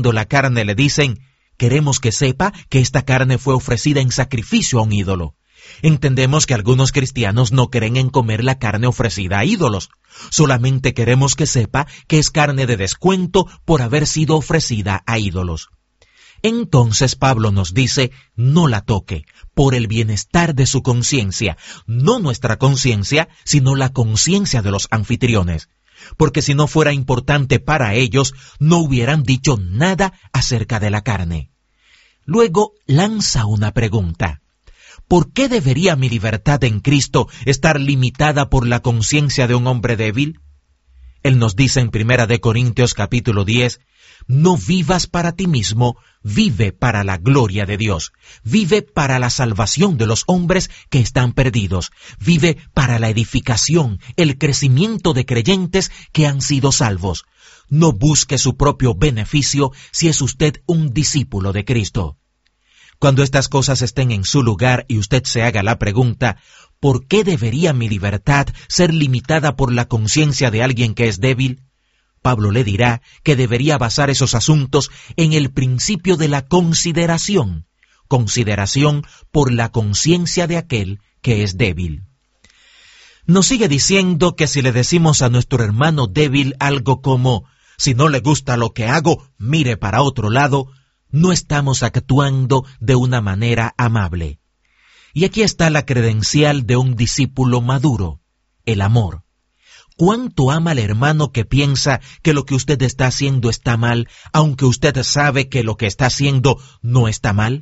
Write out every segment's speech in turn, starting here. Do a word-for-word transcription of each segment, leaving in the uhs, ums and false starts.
ofreciendo la carne le dicen: queremos que sepa que esta carne fue ofrecida en sacrificio a un ídolo. Entendemos que algunos cristianos no creen en comer la carne ofrecida a ídolos. Solamente queremos que sepa que es carne de descuento por haber sido ofrecida a ídolos. Entonces Pablo nos dice: no la toque, por el bienestar de su conciencia, no nuestra conciencia, sino la conciencia de los anfitriones. Porque si no fuera importante para ellos, no hubieran dicho nada acerca de la carne. Luego lanza una pregunta: ¿por qué debería mi libertad en Cristo estar limitada por la conciencia de un hombre débil? Él nos dice en Primera de Corintios capítulo diez, no vivas para ti mismo, vive para la gloria de Dios. Vive para la salvación de los hombres que están perdidos. Vive para la edificación, el crecimiento de creyentes que han sido salvos. No busque su propio beneficio si es usted un discípulo de Cristo. Cuando estas cosas estén en su lugar y usted se haga la pregunta, ¿por qué debería mi libertad ser limitada por la conciencia de alguien que es débil? Pablo le dirá que debería basar esos asuntos en el principio de la consideración, consideración por la conciencia de aquel que es débil. Nos sigue diciendo que si le decimos a nuestro hermano débil algo como, si no le gusta lo que hago, mire para otro lado, no estamos actuando de una manera amable. Y aquí está la credencial de un discípulo maduro, el amor. ¿Cuánto ama al hermano que piensa que lo que usted está haciendo está mal, aunque usted sabe que lo que está haciendo no está mal?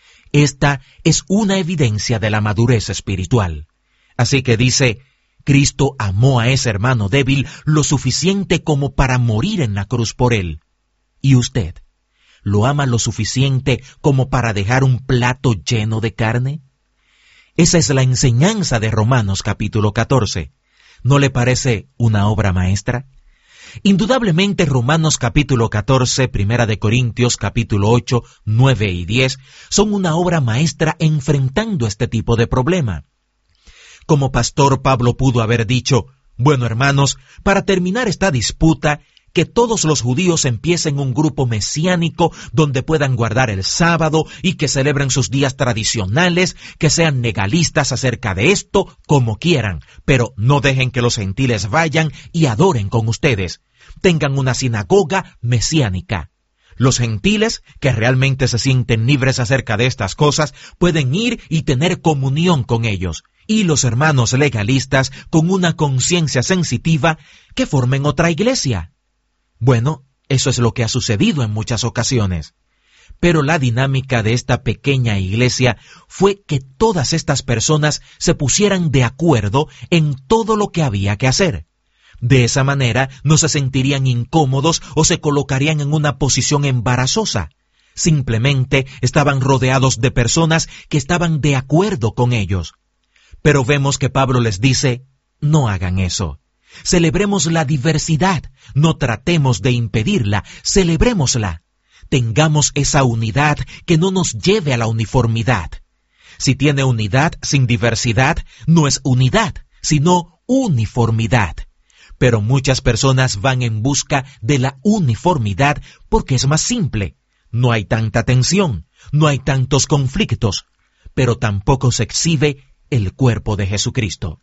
Esta es una evidencia de la madurez espiritual. Así que dice, Cristo amó a ese hermano débil lo suficiente como para morir en la cruz por él. ¿Y usted lo ama lo suficiente como para dejar un plato lleno de carne? Esa es la enseñanza de Romanos capítulo catorce. ¿No le parece una obra maestra? Indudablemente Romanos capítulo catorce, Primera de Corintios capítulo ocho, nueve y diez son una obra maestra enfrentando este tipo de problema. Como pastor, Pablo pudo haber dicho, bueno hermanos, para terminar esta disputa, que todos los judíos empiecen un grupo mesiánico donde puedan guardar el sábado y que celebren sus días tradicionales, que sean legalistas acerca de esto, como quieran, pero no dejen que los gentiles vayan y adoren con ustedes. Tengan una sinagoga mesiánica. Los gentiles, que realmente se sienten libres acerca de estas cosas, pueden ir y tener comunión con ellos. Y los hermanos legalistas, con una conciencia sensitiva, que formen otra iglesia. Bueno, eso es lo que ha sucedido en muchas ocasiones. Pero la dinámica de esta pequeña iglesia fue que todas estas personas se pusieran de acuerdo en todo lo que había que hacer. De esa manera no se sentirían incómodos o se colocarían en una posición embarazosa. Simplemente estaban rodeados de personas que estaban de acuerdo con ellos. Pero vemos que Pablo les dice, no hagan eso. Celebremos la diversidad, no tratemos de impedirla, celebrémosla. Tengamos esa unidad que no nos lleve a la uniformidad. Si tiene unidad sin diversidad, no es unidad, sino uniformidad. Pero muchas personas van en busca de la uniformidad porque es más simple. No hay tanta tensión, no hay tantos conflictos, pero tampoco se exhibe el cuerpo de Jesucristo.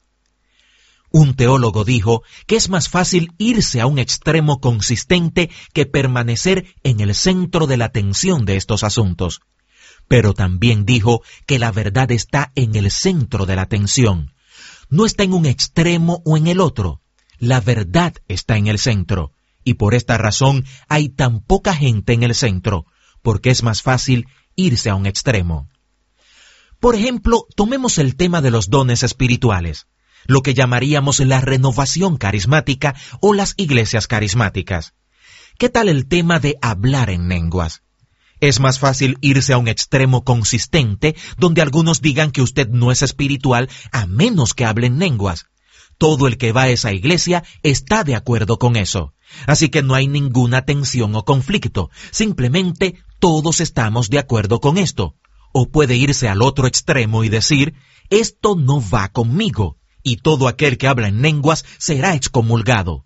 Un teólogo dijo que es más fácil irse a un extremo consistente que permanecer en el centro de la atención de estos asuntos. Pero también dijo que la verdad está en el centro de la atención. No está en un extremo o en el otro. La verdad está en el centro. Y por esta razón hay tan poca gente en el centro, porque es más fácil irse a un extremo. Por ejemplo, tomemos el tema de los dones espirituales, lo que llamaríamos la renovación carismática o las iglesias carismáticas. ¿Qué tal el tema de hablar en lenguas? Es más fácil irse a un extremo consistente donde algunos digan que usted no es espiritual a menos que hable en lenguas. Todo el que va a esa iglesia está de acuerdo con eso. Así que no hay ninguna tensión o conflicto. Simplemente todos estamos de acuerdo con esto. O puede irse al otro extremo y decir, esto no va conmigo. Y todo aquel que habla en lenguas será excomulgado.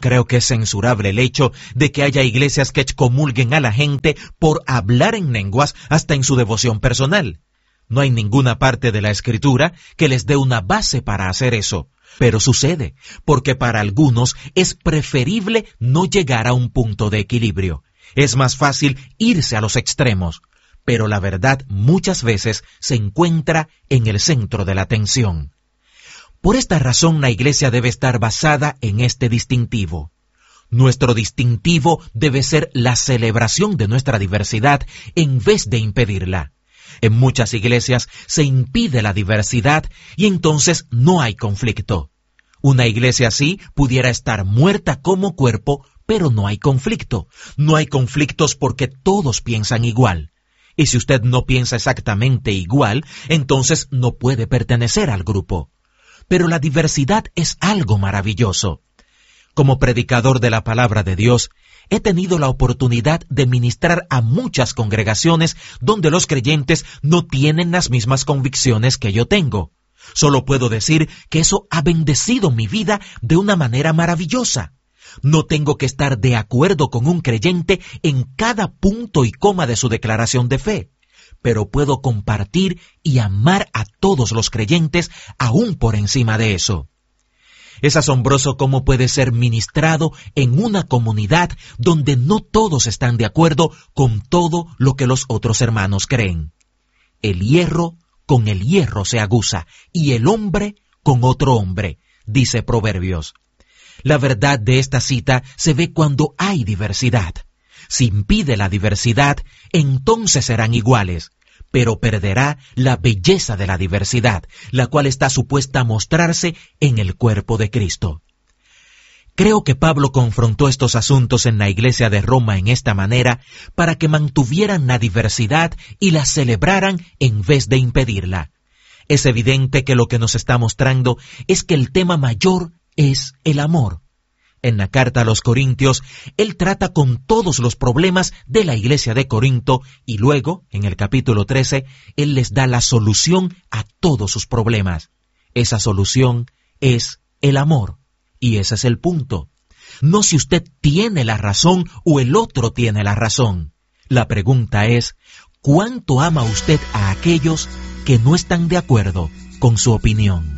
Creo que es censurable el hecho de que haya iglesias que excomulguen a la gente por hablar en lenguas hasta en su devoción personal. No hay ninguna parte de la Escritura que les dé una base para hacer eso. Pero sucede, porque para algunos es preferible no llegar a un punto de equilibrio. Es más fácil irse a los extremos, pero la verdad muchas veces se encuentra en el centro de la tensión. Por esta razón la iglesia debe estar basada en este distintivo. Nuestro distintivo debe ser la celebración de nuestra diversidad en vez de impedirla. En muchas iglesias se impide la diversidad y entonces no hay conflicto. Una iglesia así pudiera estar muerta como cuerpo, pero no hay conflicto. No hay conflictos porque todos piensan igual. Y si usted no piensa exactamente igual, entonces no puede pertenecer al grupo. Pero la diversidad es algo maravilloso. Como predicador de la palabra de Dios, he tenido la oportunidad de ministrar a muchas congregaciones donde los creyentes no tienen las mismas convicciones que yo tengo. Solo puedo decir que eso ha bendecido mi vida de una manera maravillosa. No tengo que estar de acuerdo con un creyente en cada punto y coma de su declaración de fe, pero puedo compartir y amar a todos los creyentes aún por encima de eso. Es asombroso cómo puede ser ministrado en una comunidad donde no todos están de acuerdo con todo lo que los otros hermanos creen. El hierro con el hierro se aguza y el hombre con otro hombre, dice Proverbios. La verdad de esta cita se ve cuando hay diversidad. Si impide la diversidad, entonces serán iguales, pero perderá la belleza de la diversidad, la cual está supuesta a mostrarse en el cuerpo de Cristo. Creo que Pablo confrontó estos asuntos en la iglesia de Roma en esta manera para que mantuvieran la diversidad y la celebraran en vez de impedirla. Es evidente que lo que nos está mostrando es que el tema mayor es el amor. En la carta a los Corintios, él trata con todos los problemas de la iglesia de Corinto y luego, en el capítulo trece, él les da la solución a todos sus problemas. Esa solución es el amor. Y ese es el punto. No si usted tiene la razón o el otro tiene la razón. La pregunta es, ¿cuánto ama usted a aquellos que no están de acuerdo con su opinión?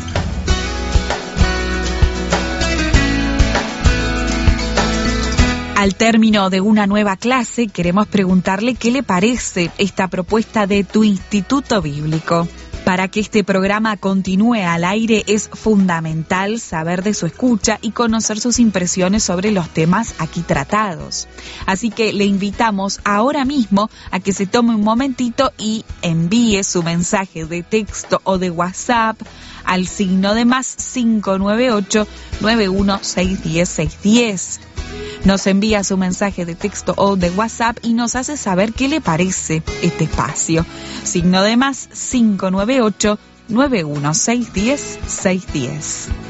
Al término de una nueva clase, queremos preguntarle qué le parece esta propuesta de Tu Instituto Bíblico. Para que este programa continúe al aire es fundamental saber de su escucha y conocer sus impresiones sobre los temas aquí tratados. Así que le invitamos ahora mismo a que se tome un momentito y envíe su mensaje de texto o de WhatsApp al signo de más cinco nueve ocho, nueve uno seis uno cero, seis uno cero. Nos envía su mensaje de texto o de WhatsApp y nos hace saber qué le parece este espacio. Signo de más cinco nueve ocho, nueve uno seis uno cero, seis uno cero.